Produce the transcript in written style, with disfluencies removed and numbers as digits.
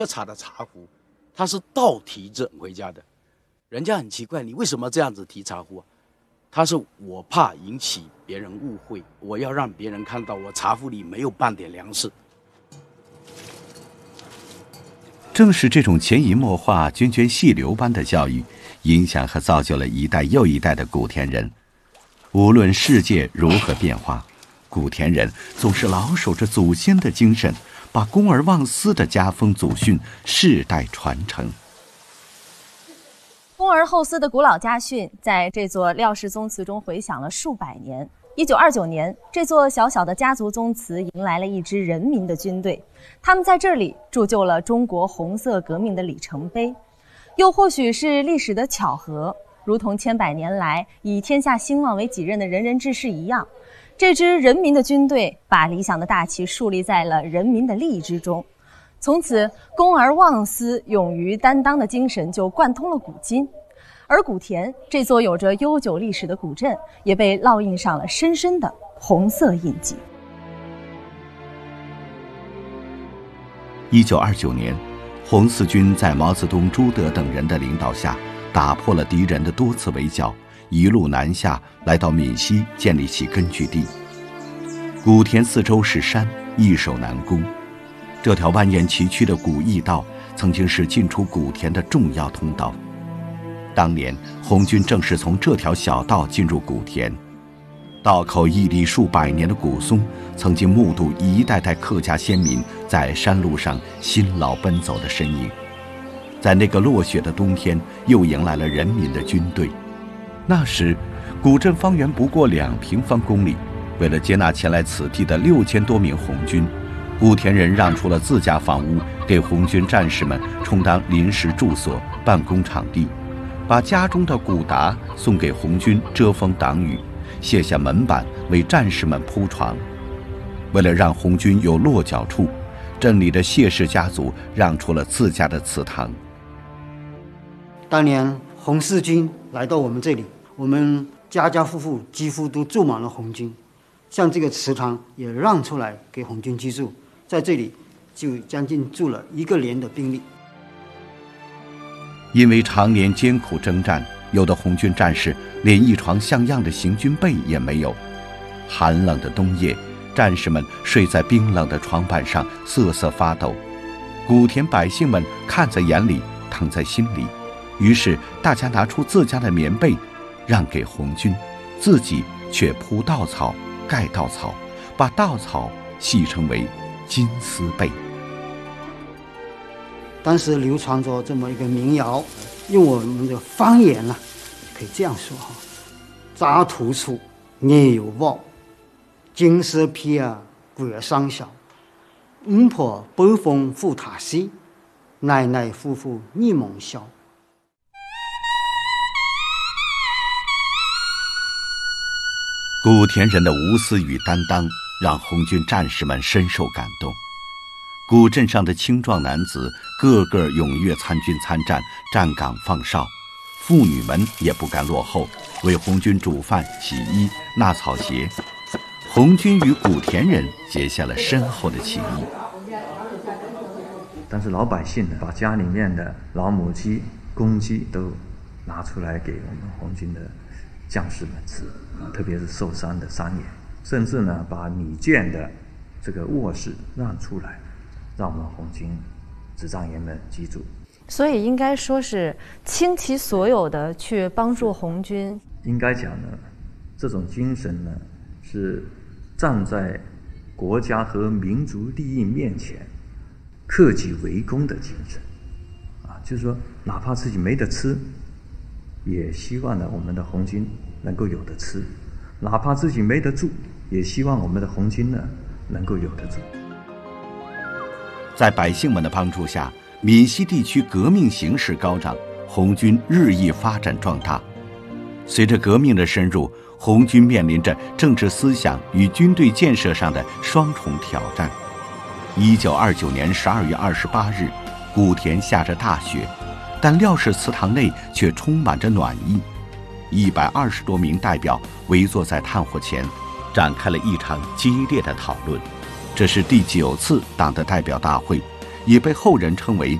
茶的茶壶，它是倒提着回家的。人家很奇怪，你为什么这样子提茶壶啊？他是我怕引起别人误会，我要让别人看到我茶壶里没有半点粮食。 正是这种潜移默化、涓涓细流般的教育，影响和造就了一代又一代的古田人。无论世界如何变化，古田人总是牢守着祖先的精神，把公而忘私的家风祖训世代传承。 公而后私的古老家训在这座廖氏宗祠中回响了数百年。1929年，这座小小的家族宗祠迎来了一支人民的军队，他们在这里铸就了中国红色革命的里程碑。又或许是历史的巧合，如同千百年来以天下兴旺为己任的仁人志士一样，这支人民的军队把理想的大旗树立在了人民的利益之中。从此，公而忘私、勇于担当的精神就贯通了古今。而古田这座有着悠久历史的古镇，也被烙印上了深深的红色印记。 1929年，红四军在毛泽东、朱德等人的领导下，打破了敌人的多次围剿，一路南下，来到闽西建立起根据地。古田四周是山，易守难攻。这条蜿蜒崎岖的古驿道曾经是进出古田的重要通道。当年红军正是从这条小道进入古田，道口屹立数百年的古松，曾经目睹一代代客家先民在山路上辛劳奔走的身影。在那个落雪的冬天，又迎来了人民的军队。那时，古镇方圆不过2平方公里，为了接纳前来此地的6000多名红军，古田人让出了自家房屋给红军战士们充当临时住所、办公场地，把家中的古达送给红军遮风挡雨，卸下门板为战士们铺床。为了让红军有落脚处，镇里的谢氏家族让出了自家的祠堂。 当年红四军来到我们这里，我们家家户户几乎都住满了红军，像这个祠堂也让出来给红军居住，在这里就将近住了1个连的兵力。 因为常年艰苦征战，有的红军战士连一床像样的行军被也没有。寒冷的冬夜，战士们睡在冰冷的床板上，瑟瑟发抖。古田百姓们看在眼里，疼在心里，于是大家拿出自家的棉被让给红军，自己却铺稻草、盖稻草，把稻草戏称为金丝被。 当时流传着这么一个民谣，用我们的方言啊，可以这样说哈：扎土处夜有望，金丝被啊鬼上小，五婆北风复塔西，奶奶夫妇逆梦笑。 古田人的无私与担当，让红军战士们深受感动。古镇上的青壮男子个个踊跃参军参战，站岗放哨，妇女们也不甘落后，为红军煮饭、洗衣、纳草鞋。红军与古田人结下了深厚的情谊。 但是老百姓呢，把家里面的老母鸡、公鸡都拿出来给我们红军的将士们吃，特别是受伤的伤员，甚至呢把米建的这个卧室让出来，让我们红军执仗员们居住。 所以应该说是倾其所有的去帮助红军。 应该讲呢，这种精神呢是站在国家和民族利益面前克己为公的精神就是说哪怕自己没得吃，也希望呢我们的红军能够有得吃；哪怕自己没得住，也希望我们的红军呢能够有得住。 在百姓们的帮助下，闽西地区革命形势高涨，红军日益发展壮大。随着革命的深入，红军面临着政治思想与军队建设上的双重挑战。1929年12月28日，古田下着大雪，但廖氏祠堂内却充满着暖意。120多名代表围坐在炭火前，展开了一场激烈的讨论。这是第9次党的代表大会， 也被后人称为